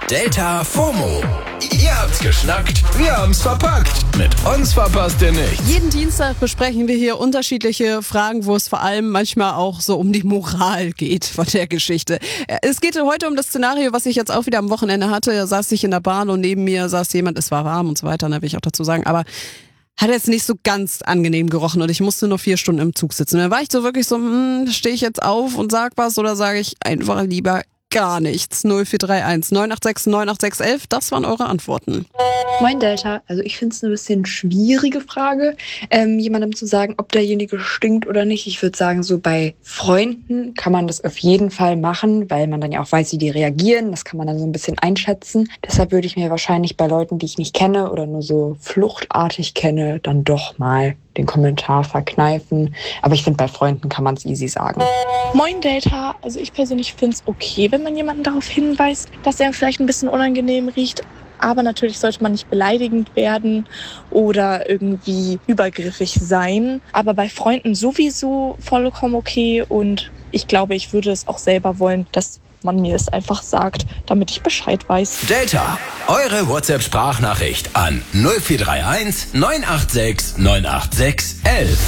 Delta FOMO. Ihr habt's geschnackt, wir haben's verpackt. Mit uns verpasst ihr nichts. Jeden Dienstag besprechen wir hier unterschiedliche Fragen, wo es vor allem manchmal auch so um die Moral geht von der Geschichte. Es geht heute um das Szenario, was ich jetzt auch wieder am Wochenende hatte. Da saß ich in der Bahn und neben mir saß jemand, es war warm und so weiter, da will ich auch dazu sagen, aber hat jetzt nicht so ganz angenehm gerochen und ich musste nur 4 Stunden im Zug sitzen. Da war ich so wirklich so, stehe ich jetzt auf und sag was oder sage ich einfach lieber gar nichts? 0431 986 98611, das waren eure Antworten. Moin Delta, also ich finde es eine bisschen schwierige Frage, jemandem zu sagen, ob derjenige stinkt oder nicht. Ich würde sagen, so bei Freunden kann man das auf jeden Fall machen, weil man dann ja auch weiß, wie die reagieren. Das kann man dann so ein bisschen einschätzen. Deshalb würde ich mir wahrscheinlich bei Leuten, die ich nicht kenne oder nur so fluchtartig kenne, dann doch mal den Kommentar verkneifen. Aber ich finde, bei Freunden kann man es easy sagen. Moin Delta, also ich persönlich finde es okay, wenn man jemanden darauf hinweist, dass er vielleicht ein bisschen unangenehm riecht. Aber natürlich sollte man nicht beleidigend werden oder irgendwie übergriffig sein. Aber bei Freunden sowieso vollkommen okay. Und ich glaube, ich würde es auch selber wollen, dass man mir es einfach sagt, damit ich Bescheid weiß. Delta, eure WhatsApp-Sprachnachricht an 0431 986 98611.